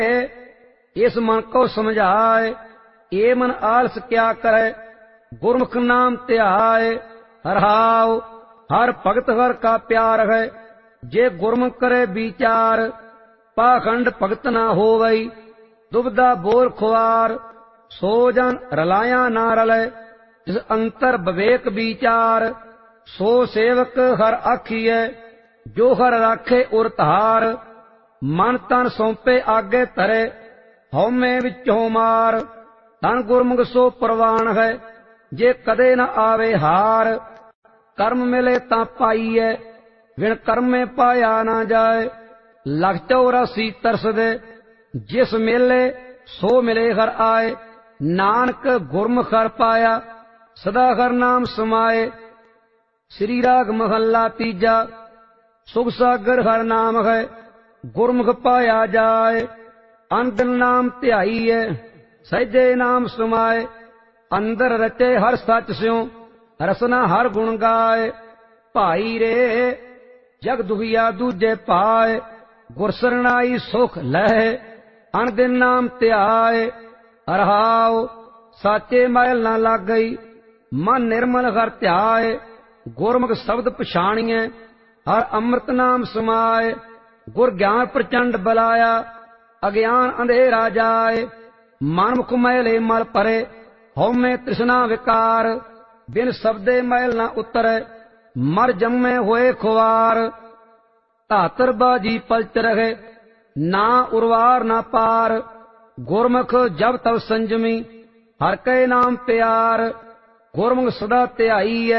इस मन को समझाए, ये मन आलस क्या करे, गुरमुख नाम ध्याए। हरहाओ हर भगत हर का प्यार है, जे गुरमुख करे विचार, पाखंड भगत ना होवई, दुबदा बोल खुआर। सो जन रलाया ना रले, जिस अंतर विवेक विचार, सो सेवक हर आखिए, जो हर राखे उर धार। मन तन सौंपे आगे धरे, हौमे विचों मार, धन गुरमुख सो प्रवान है, जे कदे न आवे हार। कर्म मिले तां पाईए, विण कर्म में पाया ना जाए, लख 84 तरस दे, जिस मेले सो मिले हर आए। नानक गुरमुख हर पाया, सदा हर नाम समाए। श्री राग महला तीजा। सुख सागर हर नाम है, गुरमुख पाया जाए। अंदर नाम ध्याईए, सहजे नाम समाए। अंदर रचे हर सच स्यों, रसना हर गुण गाए। भाई रे जग दुखिया दूजे पाए, गुर सरनाई सुख लहे, अनदिन नाम ध्याए। अरहाओ साचे मैल न लग गई, मन निर्मल हर ध्याए। गुरमुख शब्द पछाणिए, हर अमृत नाम समाए। गुर ज्ञान प्रचंड बलाया, अज्ञान अंधेरा जाए। मन मुख मैले मल परे, हौमे तृष्णा विकार। बिन शब्दे मैल न उतरे, मर जम्मे होए खुआर। धातर बाजी पलच रहे, ना उर्वार ना पार। गुरमुख जब तब संजमी, हर के नाम प्यार। गुरमुख सदा ध्याई है,